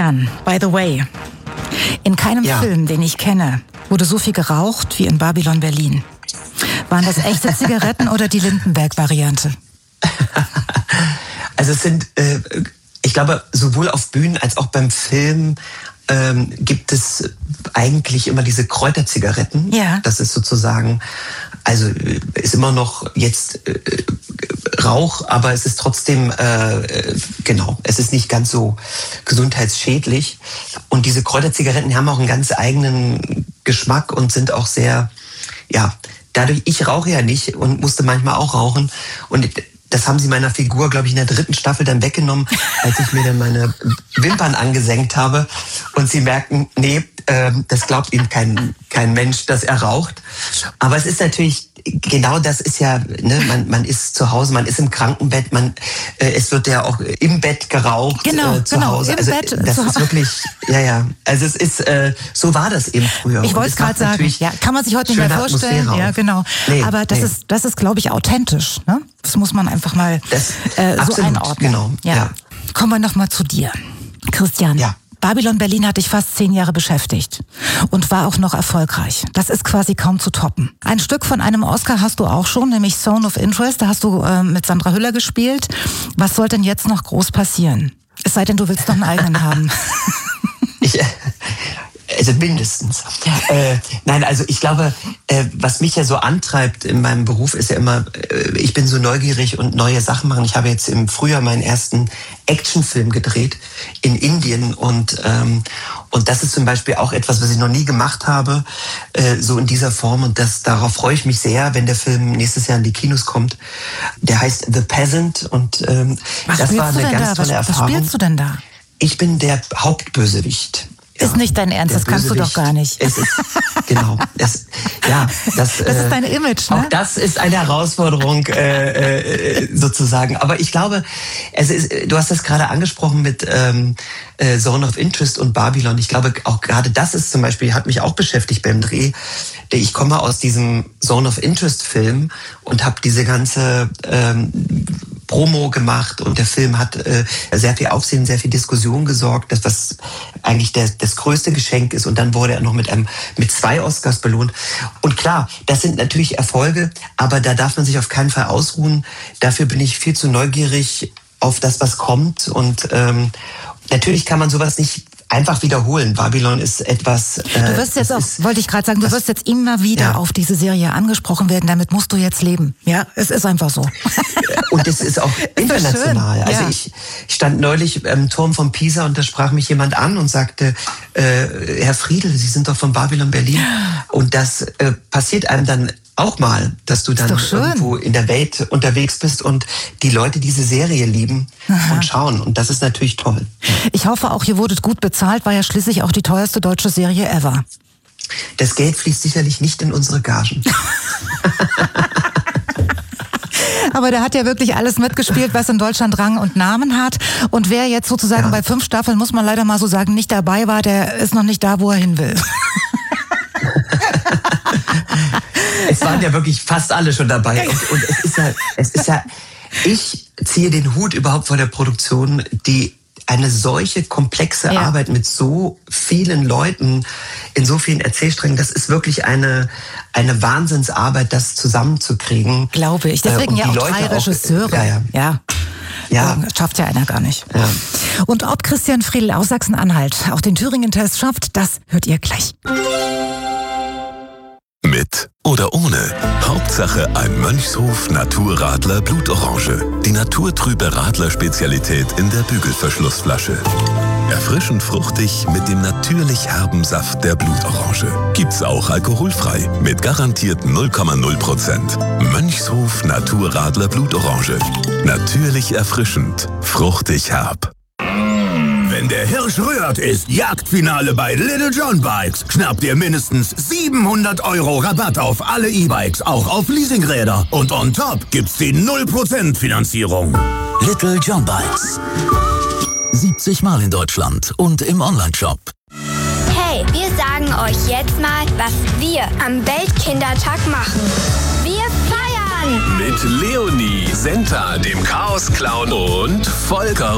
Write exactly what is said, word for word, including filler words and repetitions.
Christian, by the way, in keinem Ja. Film, den ich kenne, wurde so viel geraucht wie in Babylon Berlin. Waren das echte Zigaretten oder die Lindenberg-Variante? Also es sind, äh, ich glaube, sowohl auf Bühnen als auch beim Film ähm, gibt es eigentlich immer diese Kräuterzigaretten. Ja. Das ist sozusagen, also äh, ist immer noch jetzt äh, Rauch, aber es ist trotzdem, äh, genau, es ist nicht ganz so gesundheitsschädlich. Und diese Kräuterzigaretten haben auch einen ganz eigenen Geschmack und sind auch sehr, ja, dadurch, ich rauche ja nicht und musste manchmal auch rauchen. Und das haben sie meiner Figur, glaube ich, in der dritten Staffel dann weggenommen, als ich mir dann meine Wimpern angesenkt habe. Und sie merken, nee, äh, das glaubt ihm kein, kein Mensch, dass er raucht. Aber es ist natürlich, genau das ist ja, ne, man, man ist zu Hause, man ist im Krankenbett, man, äh, es wird ja auch im Bett geraucht, Genau, äh, zu genau, Hause. im Also Bett, das zu ist wirklich, ja, ja. Also es ist, äh, so war das eben früher. Ich Und wollte es gerade macht sagen. natürlich Ja, kann man sich heute nicht mehr schöne vorstellen. Atmosphäre Ja, auf. genau. Nee, Aber das nee. ist, das ist, glaube ich, authentisch. Ne? Das muss man einfach mal Das- äh, so absolut, einordnen. genau, Ja. ja. Kommen wir noch mal zu dir, Christian. Ja. Babylon Berlin hat dich fast zehn Jahre beschäftigt und war auch noch erfolgreich. Das ist quasi kaum zu toppen. Ein Stück von einem Oscar hast du auch schon, nämlich Zone of Interest. Da hast du äh, mit Sandra Hüller gespielt. Was soll denn jetzt noch groß passieren? Es sei denn, du willst noch einen eigenen haben. Ich, äh, also mindestens. Äh, nein, also ich glaube, äh, was mich ja so antreibt in meinem Beruf ist ja immer, äh, ich bin so neugierig und neue Sachen machen. Ich habe jetzt im Frühjahr meinen ersten Actionfilm gedreht in Indien und ähm, und das ist zum Beispiel auch etwas, was ich noch nie gemacht habe, äh, so in dieser Form. Und das, darauf freue ich mich sehr, wenn der Film nächstes Jahr in die Kinos kommt. Der heißt The Peasant und ähm, Was das war spielst du eine denn ganz da? tolle Was, was Erfahrung. spielst du denn da? Ich bin der Hauptbösewicht. Ist nicht dein Ernst, der das kannst du doch Bösewicht. gar nicht. Es ist, genau. Es, ja, das, Das ist dein Image, ne? Auch das ist eine Herausforderung äh, äh, sozusagen. Aber ich glaube, es ist, du hast das gerade angesprochen mit ähm, äh, Zone of Interest und Babylon. Ich glaube, auch gerade das ist zum Beispiel, hat mich auch beschäftigt beim Dreh. Ich komme aus diesem Zone of Interest Film und habe diese ganze ähm, Promo gemacht und der Film hat äh, sehr viel Aufsehen, sehr viel Diskussion gesorgt, das was eigentlich der, das größte Geschenk ist. Und dann wurde er noch mit einem mit zwei Oscars belohnt. Und klar, das sind natürlich Erfolge, aber da darf man sich auf keinen Fall ausruhen. Dafür bin ich viel zu neugierig auf das, was kommt. Und ähm, natürlich kann man sowas nicht einfach wiederholen. Babylon ist etwas. Äh, Du wirst jetzt auch, ist, wollte ich gerade sagen, du wirst jetzt immer wieder Ja. auf diese Serie angesprochen werden. Damit musst du jetzt leben. Ja, es ist einfach so. Und es ist auch doch international. schön, Also ja. ich, ich stand neulich im Turm von Pisa und da sprach mich jemand an und sagte, äh, Herr Friedl, Sie sind doch von Babylon Berlin. Und das äh, passiert einem dann auch mal, dass du dann doch schön. irgendwo in der Welt unterwegs bist und die Leute diese Serie lieben und schauen. Und das ist natürlich toll. Ich hoffe auch, ihr wurdet gut bezahlt, war ja schließlich auch die teuerste deutsche Serie ever. Das Geld fließt sicherlich nicht in unsere Gagen. Aber da hat ja wirklich alles mitgespielt, was in Deutschland Rang und Namen hat. Und wer jetzt sozusagen Ja. bei fünf Staffeln, muss man leider mal so sagen, nicht dabei war, der ist noch nicht da, wo er hin will. Es waren ja wirklich fast alle schon dabei. Und, und es ist ja, es ist ja, ich ziehe den Hut überhaupt vor der Produktion, die eine solche komplexe Ja. Arbeit mit so vielen Leuten in so vielen Erzählsträngen, das ist wirklich eine, eine Wahnsinnsarbeit, das zusammenzukriegen. Glaube ich. Äh, Deswegen und ja die auch Leute drei Regisseure. ja, ja. ja. Ja. Das schafft ja einer gar nicht. Ja. Und ob Christian Friedl aus Sachsen-Anhalt auch den Thüringen-Test schafft, das hört ihr gleich. Mit oder ohne. Hauptsache ein Mönchshof Naturradler Blutorange. Die naturtrübe Radler-Spezialität in der Bügelverschlussflasche. Erfrischend fruchtig mit dem natürlich herben Saft der Blutorange. Gibt's auch alkoholfrei mit garantierten null Komma null Prozent. Mönchshof Naturradler Blutorange. Natürlich erfrischend, fruchtig herb. Wenn der Hirsch rührt, ist Jagdfinale bei Little John Bikes. Schnappt ihr mindestens siebenhundert Euro Rabatt auf alle E-Bikes, auch auf Leasingräder. Und on top gibt's die null Prozent Finanzierung. Little John Bikes. siebzig Mal in Deutschland und im Onlineshop. Hey, wir sagen euch jetzt mal, was wir am Weltkindertag machen. Wir feiern! Mit Leonie, Senta, dem Chaos-Clown und Volker